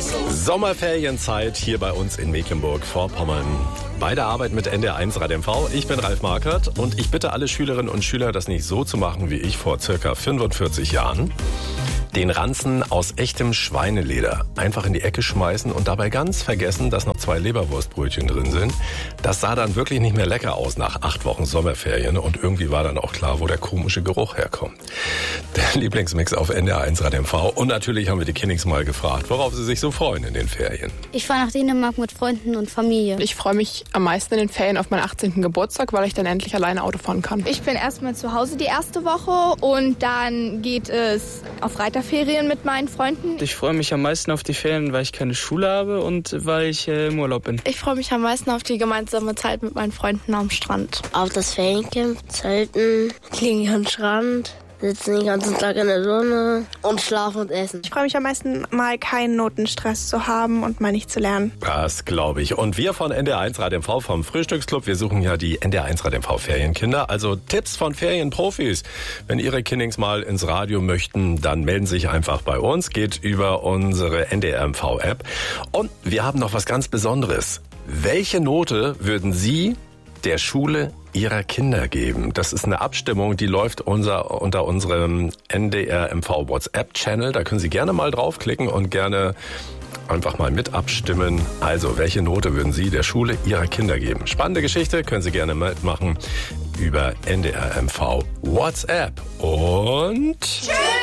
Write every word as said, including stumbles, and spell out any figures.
Sommerferienzeit hier bei uns in Mecklenburg-Vorpommern. Bei der Arbeit mit N D R eins Radio M V. Ich bin Ralf Markert und ich bitte alle Schülerinnen und Schüler, das nicht so zu machen wie ich vor circa fünfundvierzig Jahren. Den Ranzen aus echtem Schweineleder einfach in die Ecke schmeißen und dabei ganz vergessen, dass noch zwei Leberwurstbrötchen drin sind. Das sah dann wirklich nicht mehr lecker aus nach acht Wochen Sommerferien und irgendwie war dann auch klar, wo der komische Geruch herkommt. Der Lieblingsmix auf N D R eins Radio M V und natürlich haben wir die Kinnings mal gefragt, worauf sie sich so freuen in den Ferien. Ich fahre nach Dänemark mit Freunden und Familie. Ich freue mich am meisten in den Ferien auf meinen achtzehnten Geburtstag, weil ich dann endlich alleine Auto fahren kann. Ich bin erstmal zu Hause die erste Woche und dann geht es auf Reiterferien mit meinen Freunden. Ich freue mich am meisten auf die Ferien, weil ich keine Schule habe und weil ich äh, im Urlaub bin. Ich freue mich am meisten auf die gemeinsame Zeit mit meinen Freunden am Strand. Auf das Feriencamp, Zelten, liegen am Strand, sitzen den ganzen Tag in der Sonne und schlafen und essen. Ich freue mich am meisten, mal keinen Notenstress zu haben und mal nicht zu lernen. Das glaube ich. Und wir von N D R eins Radio M V vom Frühstücksclub, wir suchen ja die N D R eins Radio M V Ferienkinder. Also Tipps von Ferienprofis. Wenn Ihre Kindings mal ins Radio möchten, dann melden Sie sich einfach bei uns. Geht über unsere N D R M V App. Und wir haben noch was ganz Besonderes. Welche Note würden Sie der Schule Ihrer Kinder geben? Das ist eine Abstimmung, die läuft unser, unter unserem N D R M V WhatsApp-Channel. Da können Sie gerne mal draufklicken und gerne einfach mal mit abstimmen. Also, welche Note würden Sie der Schule Ihrer Kinder geben? Spannende Geschichte, können Sie gerne mitmachen über N D R M V WhatsApp. Und tschüss!